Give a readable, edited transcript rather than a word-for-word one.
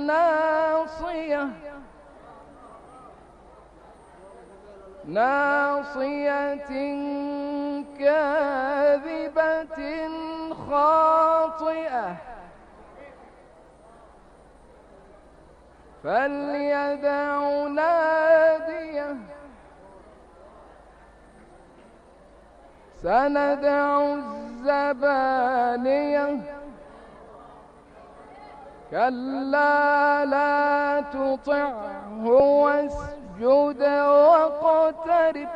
ناصية ناصية كاذبة خاطئة فليدع ناديه سندع الزبانية كلا لا تطعه واسجد واقترب